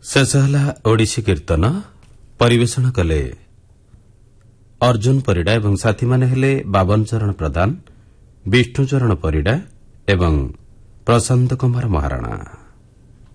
ଶେଷ ହେଲା ଓଡ଼ିଶୀ କୀର୍ତ୍ତନ। ପରିବେଷଣ କଲେ ଅର୍ଜୁନ ପରିଡ଼ା ଏବଂ ସାଥୀମାନେ ହେଲେ ବାବନ ଚରଣ ପ୍ରଧାନ, ବିଷ୍ଣୁଚରଣ ପରିଡ଼ା ଏବଂ ପ୍ରଶାନ୍ତ କୁମାର ମହାରଣା।